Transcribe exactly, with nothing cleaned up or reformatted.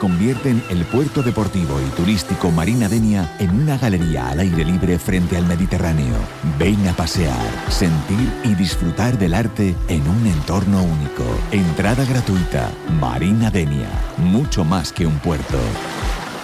convierten el puerto deportivo y turístico Marina Denia en una galería al aire libre frente al Mediterráneo. Ven a pasear, sentir y disfrutar del arte en un entorno único. Entrada gratuita. Marina Denia. Mucho más que un puerto.